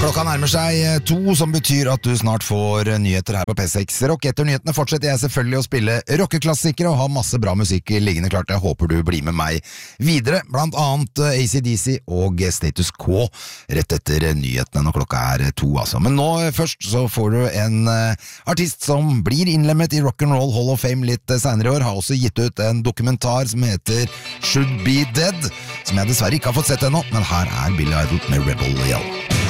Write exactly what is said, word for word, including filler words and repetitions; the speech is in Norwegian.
Klokka nærmer seg to, som betyr at du snart får nyheter her på P seks Rock. Etter nyhetene fortsetter jeg selvfølgelig å spille rockeklassikere og ha masse bra musikk liggende klart. Jeg håper du blir med meg videre, blant annet A C D C og Status Quo rett etter nyhetene når klokka er to, altså. Men nå først så får du en uh, artist som blir innlemmet i Rock'n'Roll Hall of Fame litt uh, senere i år, har også gitt ut en dokumentar som heter Should Be Dead, som jeg dessverre ikke har fått sett ennå, men her er Billy Idol med Rebel Yell.